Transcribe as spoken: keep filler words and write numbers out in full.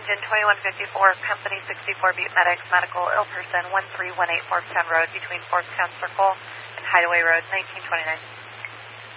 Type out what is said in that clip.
engine twenty-one fifty-four, Company sixty-four Butte Medics, medical, ill person, one three one eight Forktown Road between Forktown Circle and Hideaway Road, nineteen twenty-nine.